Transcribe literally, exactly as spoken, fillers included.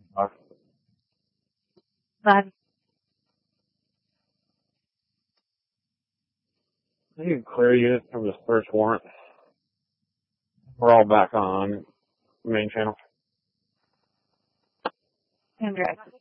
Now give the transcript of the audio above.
Bye. You can clear unit from the search warrant. We're all back on main channel. Andrea.